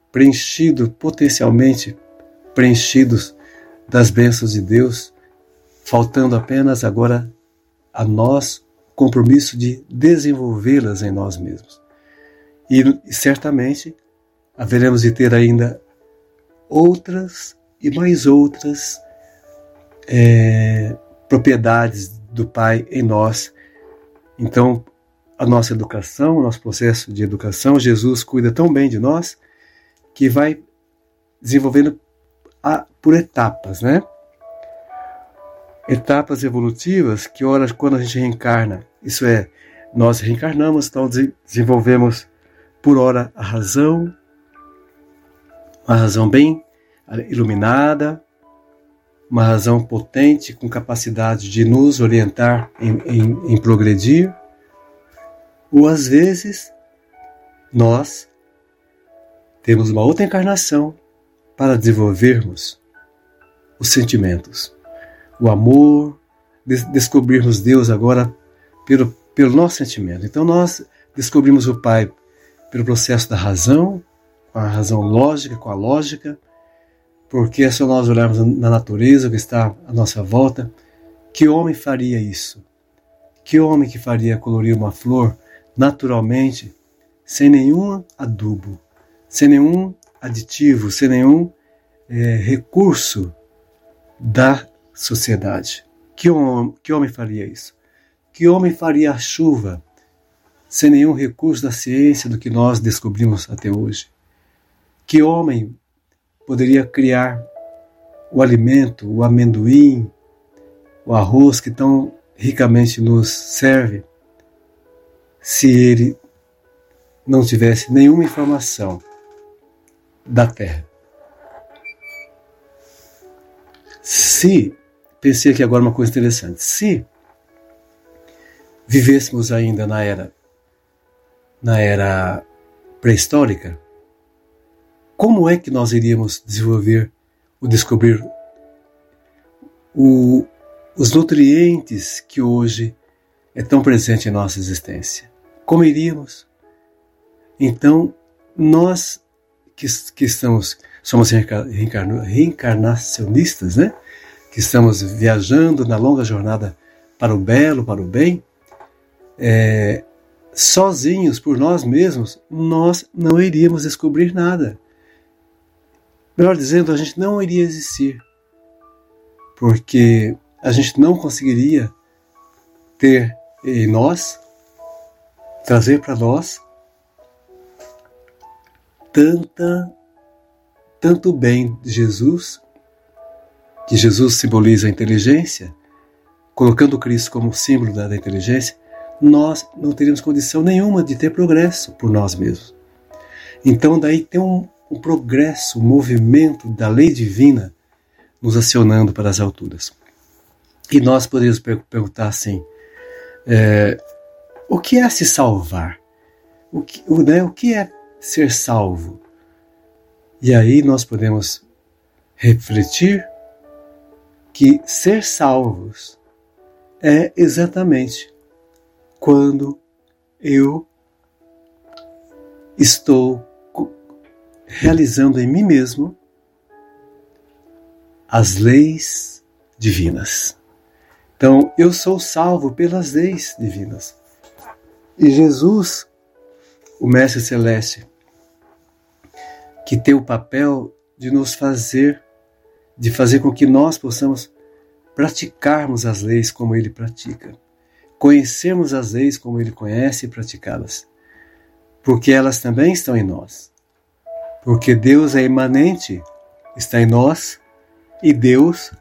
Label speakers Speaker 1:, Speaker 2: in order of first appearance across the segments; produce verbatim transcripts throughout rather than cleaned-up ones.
Speaker 1: preenchido, potencialmente preenchidos das bênçãos de Deus, faltando apenas agora a nós o compromisso de desenvolvê-las em nós mesmos. E, e certamente haveremos de ter ainda outras e mais outras é, propriedades do Pai em nós. Então, a nossa educação, o nosso processo de educação, Jesus cuida tão bem de nós que vai desenvolvendo a, por etapas, né? Etapas evolutivas que, ora, quando a gente reencarna, isso é, nós reencarnamos, então desenvolvemos por hora a razão, uma razão bem iluminada, uma razão potente, com capacidade de nos orientar em, em, em progredir, ou às vezes nós temos uma outra encarnação para desenvolvermos os sentimentos, o amor, des- descobrirmos Deus agora pelo, pelo nosso sentimento. Então nós descobrimos o Pai pelo processo da razão, com a razão lógica, com a lógica, porque é só nós olharmos na natureza que está à nossa volta. Que homem faria isso? Que homem que faria colorir uma flor naturalmente, sem nenhum adubo, sem nenhum aditivo, sem nenhum é, recurso da sociedade? Que homem, que homem faria isso? Que homem faria a chuva sem nenhum recurso da ciência do que nós descobrimos até hoje? Que homem poderia criar o alimento, o amendoim, o arroz que tão ricamente nos serve, se ele não tivesse nenhuma informação da terra? Se, pensei aqui agora uma coisa interessante, se vivêssemos ainda na era, na era pré-histórica, como é que nós iríamos desenvolver ou descobrir o, os nutrientes que hoje é tão presente em nossa existência? Como iríamos? Então, nós que, que estamos, somos reencarna, reencarnacionistas, né? Que estamos viajando na longa jornada para o belo, para o bem, é, sozinhos, por nós mesmos, nós não iríamos descobrir nada. Melhor dizendo, a gente não iria existir, porque a gente não conseguiria ter em nós, trazer para nós tanta, tanto bem de Jesus, que Jesus simboliza a inteligência, colocando Cristo como símbolo da, da inteligência. Nós não teríamos condição nenhuma de ter progresso por nós mesmos. Então daí tem um o progresso, o movimento da lei divina nos acionando para as alturas. E nós poderíamos perguntar assim, é, o que é se salvar? O que, o, né, o que é ser salvo? E aí nós podemos refletir que ser salvos é exatamente quando eu estou realizando em mim mesmo as leis divinas. Então, eu sou salvo pelas leis divinas. E Jesus, o Mestre Celeste, que tem o papel de nos fazer, de fazer com que nós possamos praticarmos as leis como Ele pratica, conhecermos as leis como Ele conhece e praticá-las, porque elas também estão em nós. Porque Deus é imanente, está em nós, e Deus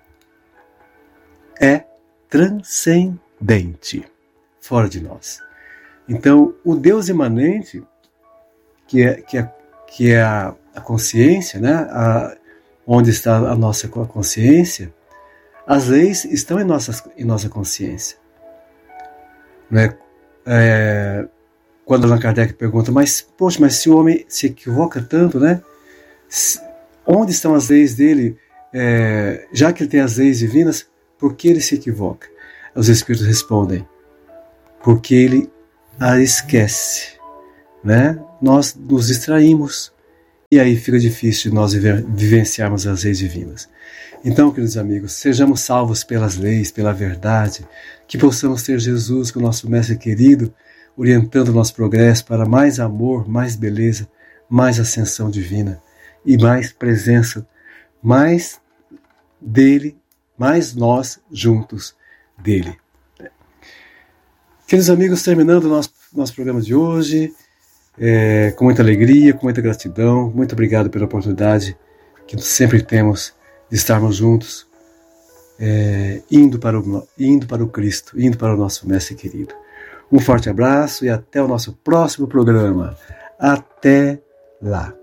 Speaker 1: é transcendente, fora de nós. Então, o Deus imanente, que é, que é, que é a, a consciência, né? a, onde está a nossa consciência, as leis estão em, nossas, em nossa consciência. Né? É, quando Allan Kardec pergunta, mas, poxa, mas se o homem se equivoca tanto, né? Onde estão as leis dele? É, já que ele tem as leis divinas, por que ele se equivoca? Os Espíritos respondem, porque ele a esquece. Né? Nós nos distraímos E aí fica difícil de nós vivenciarmos as leis divinas. Então, queridos amigos, sejamos salvos pelas leis, pela verdade, que possamos ter Jesus, que é o nosso mestre querido, orientando o nosso progresso para mais amor, mais beleza, mais ascensão divina e mais presença, mais dele, mais nós juntos dele. Queridos amigos, terminando o nosso, nosso programa de hoje, é, com muita alegria, com muita gratidão, muito obrigado pela oportunidade que sempre temos de estarmos juntos, é, indo, para o, indo para o Cristo, indo para o nosso mestre querido. Um forte abraço e até o nosso próximo programa. Até lá!